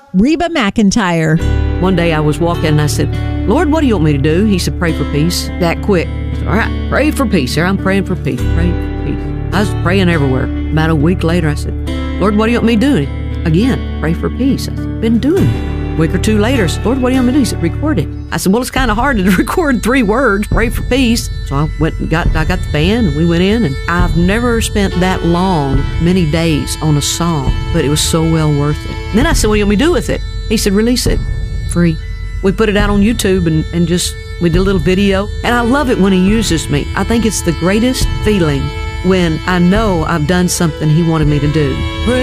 Reba McEntire. One day I was walking and I said, Lord, what do you want me to do? He said, pray for peace. That quick. I said, all right, pray for peace. Here, I'm praying for peace. Pray for peace. I was praying everywhere. About a week later, I said, Lord, what do you want me to do? Again, pray for peace. I said, been doing it. A week or two later, I said, Lord, what do you want me to do? He said, record it. I said, well, it's kind of hard to record 3 words, pray for peace. So I went and got the band and we went in, and I've never spent that long, many days on a song, but it was so well worth it. And then I said, what do you want me to do with it? He said, release it, free. We put it out on YouTube and just, we did a little video. And I love it when he uses me. I think it's the greatest feeling when I know I've done something he wanted me to do.